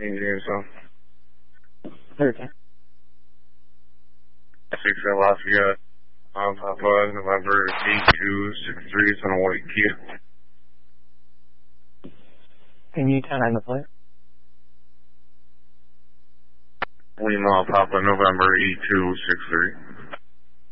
Jamestown. Okay. 6 at Lafayette. Papa, November 8263, it's on a white Kia. Can you turn on the plate? Lima, Papa, November 8263.